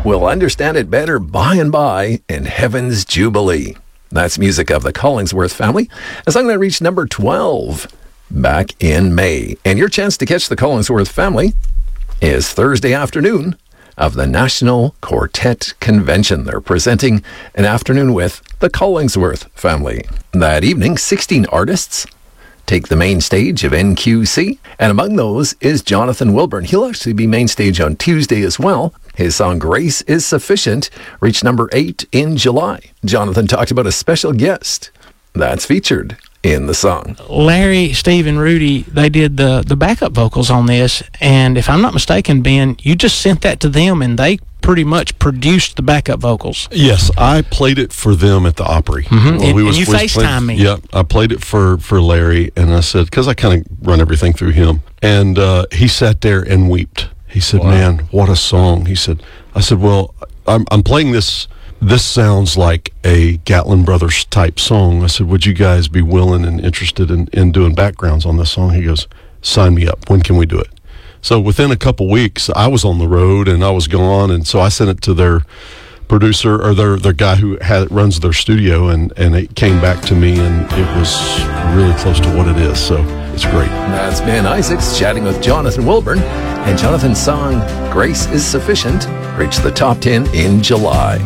We'll understand it better by and by in Heaven's Jubilee. That's music of the Collingsworth family. A song that reached number 12 back in May. And your chance to catch the Collingsworth family is Thursday afternoon of the National Quartet Convention. They're presenting an afternoon with the Collingsworth family. That evening, 16 artists take the main stage of NQC, and among those is Jonathan Wilburn. He'll actually be main stage on Tuesday as well. His song Grace is Sufficient reached number 8 in July. Jonathan talked about a special guest that's featured in the song. Larry, Steve, and Rudy, they did the backup vocals on this, and if I'm not mistaken, Ben, you just sent that to them and they pretty much produced the backup vocals. Yes, I played it for them at the Opry. Mm-hmm. And you FaceTime me. Yeah, I played it for Larry, and I said, because I kind of run everything through him, and he sat there and wept. He said, wow. Man, what a song. He said, I said, well, I'm playing this. This sounds like a Gatlin Brothers type song. I said, would you guys be willing and interested in doing backgrounds on this song? He goes, sign me up. When can we do it? So within a couple weeks, I was on the road and I was gone, and so I sent it to their producer or their guy who runs their studio, and it came back to me, and it was really close to what it is. So it's great. That's Ben Isaacs chatting with Jonathan Wilburn, and Jonathan's song Grace is Sufficient reached the top 10 in July.